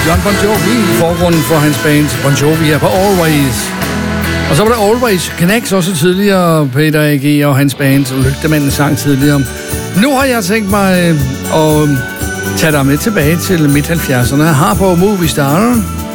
John Bon Jovi i forgrunden for hans band Bon Jovi her på Always. Og så var der Always Knacks også tidligere, Peter A.G. og hans band, Lygtemanden sang tidligere. Nu har jeg tænkt mig at tage dig med tilbage til midt-70'erne. Harpo Movie Star.